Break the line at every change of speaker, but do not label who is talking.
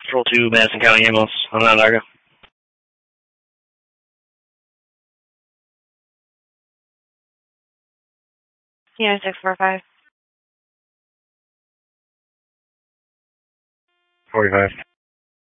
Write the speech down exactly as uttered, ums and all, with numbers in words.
Patrol two, Madison County ambulance on Mount Argo.
Yeah, six four five.
forty-five.